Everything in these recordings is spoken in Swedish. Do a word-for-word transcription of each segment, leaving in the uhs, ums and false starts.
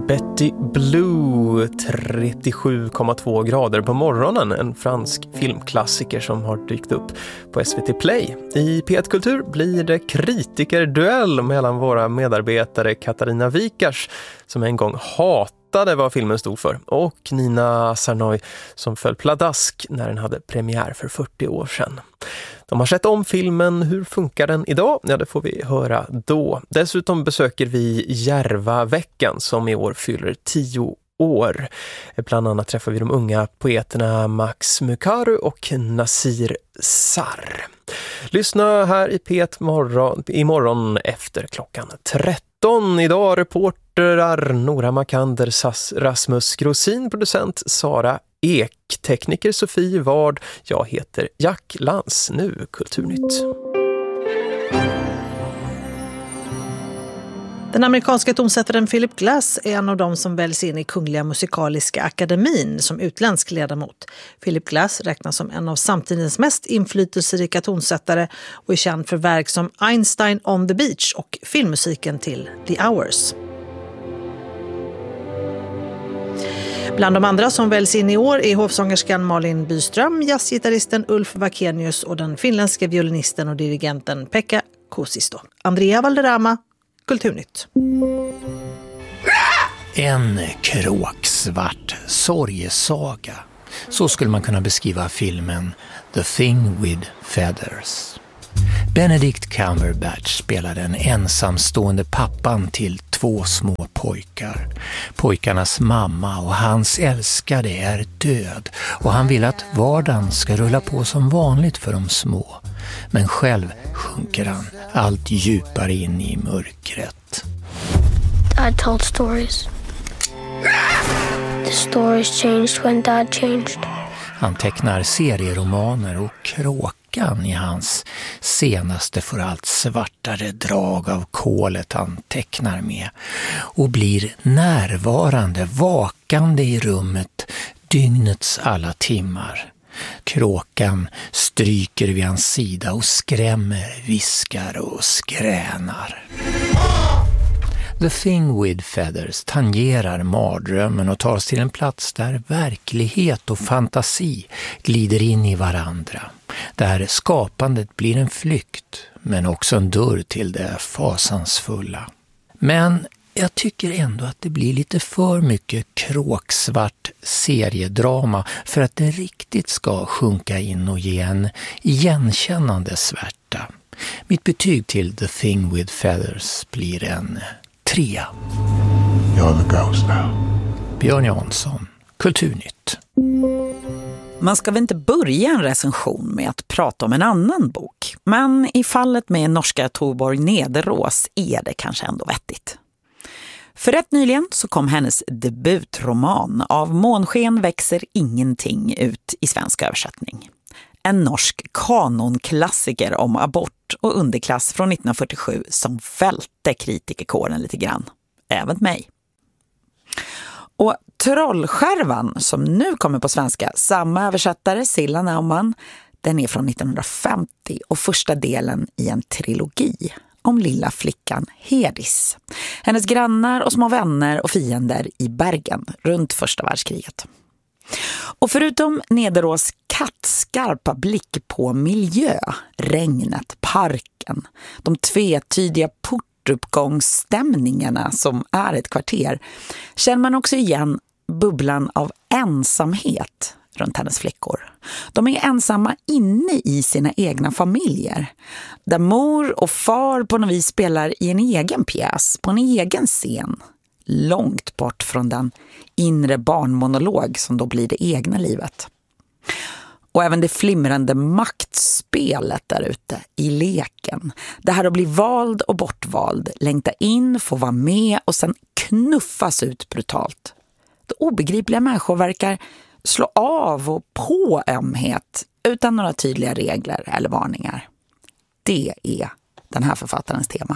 Betty Blue, trettiosju komma två grader på morgonen, en fransk filmklassiker som har dykt upp på S V T Play. I P ett Kultur blir det kritikerduell mellan våra medarbetare Katarina Wikars, som en gång hatade vad filmen stod för, och Nina Sarnoy, som föll pladask när den hade premiär för fyrtio år sedan. De har sett om filmen. Hur funkar den idag? Ja, det får vi höra då. Dessutom besöker vi Järva-veckan som i år fyller tio år. Bland annat träffar vi de unga poeterna Max Mukaru och Nasir Sarr. Lyssna här i P ett morgon, imorgon efter klockan tretton. Idag reporterar Nora Makander, Rasmus Grosin, producent Sara Ek, tekniker Sofie Ward. Jag heter Jack Lans. Nu Kulturnytt. Den amerikanska tonsättaren Philip Glass är en av dem som väljs in i Kungliga Musikaliska Akademin som utländsk ledamot. Philip Glass räknas som en av samtidens mest inflytelserika tonsättare och är känd för verk som Einstein on the Beach och filmmusiken till The Hours. Bland de andra som väljs in i år är hovsångerskan Malin Byström, jazzgitarristen Ulf Vakenius och den finländska violinisten och dirigenten Pekka Kuusisto. Andrea Valderrama, Kulturnytt. En kråksvart sorgesaga. Så skulle man kunna beskriva filmen The Thing with Feathers. Benedict Cumberbatch spelade den ensamstående pappan till två små pojkar. Pojkarnas mamma och hans älskade är död och han vill att vardagen ska rulla på som vanligt för de små. Men själv sjunker han allt djupare in i mörkret. Dad told stories. The stories changed when Dad changed. Han tecknar serieromaner och kråkan i hans senaste får allt svartare drag av kolet han tecknar med och blir närvarande, vakande i rummet dygnets alla timmar. Kråkan stryker vid hans sida och skrämmer, viskar och skränar. The Thing with Feathers tangerar mardrömmen och tar till en plats där verklighet och fantasi glider in i varandra. Där skapandet blir en flykt, men också en dörr till det fasansfulla. Men jag tycker ändå att det blir lite för mycket kråksvart seriedrama för att det riktigt ska sjunka in och ge en igenkännande svärta. Mitt betyg till The Thing with Feathers blir en trea. You're the ghost now. Björn Jansson, Kulturnytt. Man ska väl inte börja en recension med att prata om en annan bok. Men i fallet med norska Torborg Nederås är det kanske ändå vettigt. För rätt nyligen så kom hennes debutroman Av månsken växer ingenting ut i svensk översättning. En norsk kanonklassiker om abort och underklass från nittonhundrafyrtiosju som fälte kritikerkåren lite grann. Även mig. Och Trollskärvan som nu kommer på svenska, samma översättare, Silla Naumann, den är från nittonhundrafemtio och första delen i en trilogi om lilla flickan Hedis. Hennes grannar och små vänner och fiender i Bergen runt första världskriget. Och förutom Nederås kattskarpa blick på miljö, regnet, parken, de tvetydiga portuppgångsstämningarna som är ett kvarter, känner man också igen bubblan av ensamhet runt hennes flickor. De är ensamma inne i sina egna familjer, där mor och far på något vis spelar i en egen pjäs, på en egen scen, långt bort från den inre barnmonolog som då blir det egna livet. Och även det flimrande maktspelet där ute i leken. Det här att bli vald och bortvald, längta in, få vara med och sen knuffas ut brutalt. Det obegripliga människor verkar slå av och på ömhet utan några tydliga regler eller varningar. Det är den här författarens tema.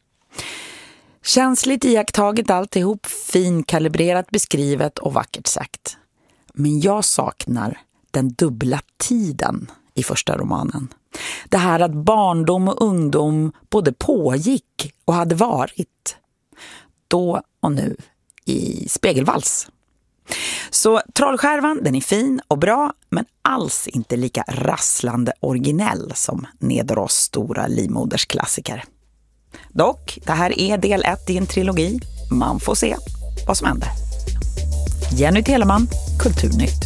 Känsligt iakttaget alltihop, finkalibrerat beskrivet och vackert sagt. Men jag saknar den dubbla tiden i första romanen. Det här att barndom och ungdom både pågick och hade varit. Då och nu i spegelvals. Så Trollskärvan, den är fin och bra, men alls inte lika rasslande originell som Nederås stora livmodersklassiker. Dock, det här är del ett i en trilogi. Man får se vad som händer. Jenny Telemann, Kulturnytt.